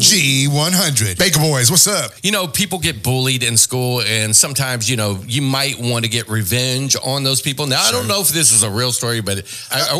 G100. Baker Boys, what's up? You know, people get bullied in school, and sometimes, you know, you might want to get revenge on those people. Now, I don't know if this is a real story, but I